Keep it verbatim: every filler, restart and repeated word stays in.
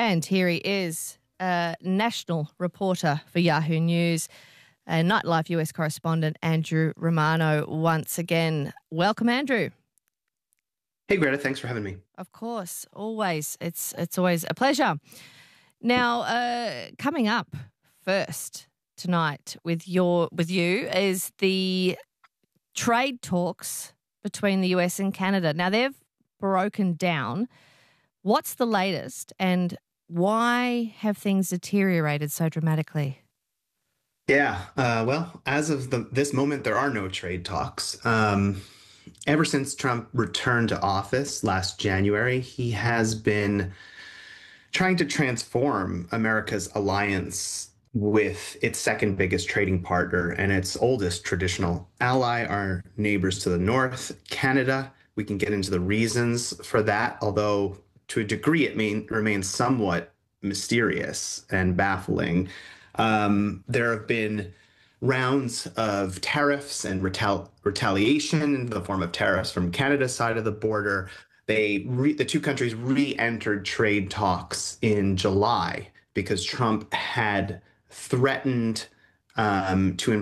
And here he is, a national reporter for Yahoo News, a Nightlife U S correspondent, Andrew Romano, once again. Welcome, Andrew. Hey, Greta. Thanks for having me. Of course, always. It's it's always a pleasure. Now, uh, coming up first tonight with your with you is the trade talks between the U S and Canada. Now, they've broken down. What's the latest, and why have things deteriorated so dramatically? Yeah, uh, well, as of the, this moment, there are no trade talks. Um, ever since Trump returned to office last January, he has been trying to transform America's alliance with its second biggest trading partner and its oldest traditional ally, our neighbors to the north, Canada. We can get into the reasons for that, although to a degree it may, remains somewhat mysterious and baffling. Um, there have been rounds of tariffs and retal- retaliation in the form of tariffs from Canada's side of the border. They re- the two countries re-entered trade talks in July because Trump had threatened um, to